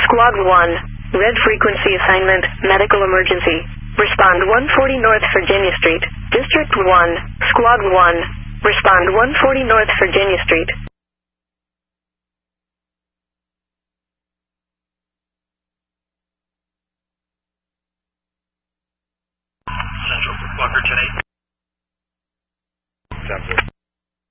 Squad 1, red frequency assignment, medical emergency. Respond 140 North Virginia Street. District 1, Squad 1, respond 140 North Virginia Street.